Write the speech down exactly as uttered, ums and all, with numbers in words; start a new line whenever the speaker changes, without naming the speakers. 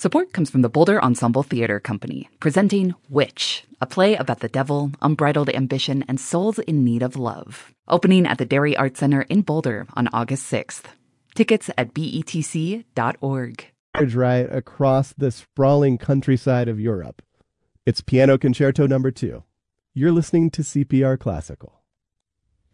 Support comes from the Boulder Ensemble Theater Company, presenting Witch, a play about the devil, unbridled ambition, and souls in need of love. Opening at the Dairy Arts Center in Boulder on August sixth. Tickets at B E T C dot org.
Right across the sprawling countryside of Europe. It's Piano Concerto number two. You're listening to C P R Classical.